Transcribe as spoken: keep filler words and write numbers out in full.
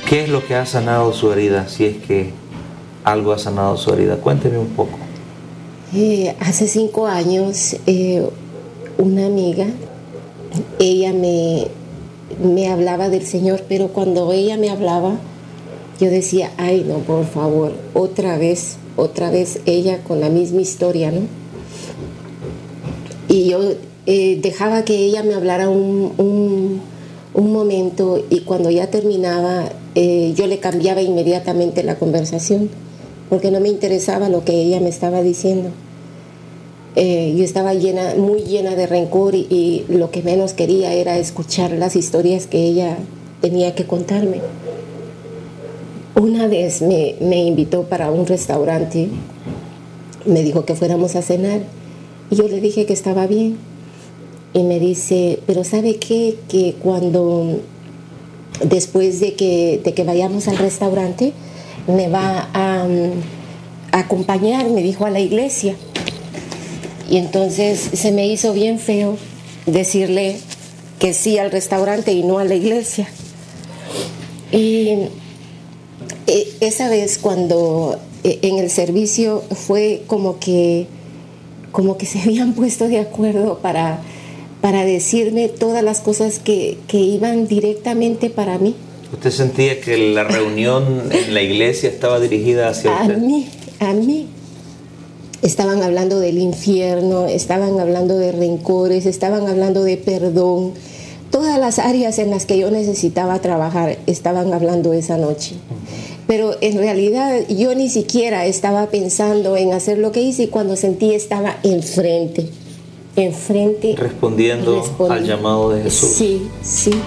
¿Qué es lo que ha sanado su herida? Si es que algo ha sanado su herida. Cuénteme un poco. Eh, hace cinco años, eh, una amiga, ella me, me hablaba del Señor, pero cuando ella me hablaba, yo decía, ay no, por favor, otra vez, otra vez ella con la misma historia, ¿no? Y yo eh, dejaba que ella me hablara un, un, un momento, y cuando ya terminaba, eh, yo le cambiaba inmediatamente la conversación, porque no me interesaba lo que ella me estaba diciendo. Eh, yo estaba llena, muy llena de rencor, y, y lo que menos quería era escuchar las historias que ella tenía que contarme. Una vez me, me invitó para un restaurante, me dijo que fuéramos a cenar, y yo le dije que estaba bien. Y me dice, pero ¿sabe qué? Que cuando, después de que, de que vayamos al restaurante, me va a, a acompañar, me dijo, a la iglesia. Y entonces se me hizo bien feo decirle que sí al restaurante y no a la iglesia. Y esa vez, cuando en el servicio, fue como que, como que se habían puesto de acuerdo para, para decirme todas las cosas que, que iban directamente para mí. ¿Usted sentía que la reunión en la iglesia estaba dirigida hacia usted? A mí, a mí. Estaban hablando del infierno, estaban hablando de rencores, estaban hablando de perdón. Todas las áreas en las que yo necesitaba trabajar estaban hablando esa noche. Pero en realidad yo ni siquiera estaba pensando en hacer lo que hice, y cuando sentí, estaba enfrente, enfrente. Respondiendo, respondiendo al llamado de Jesús. Sí, sí.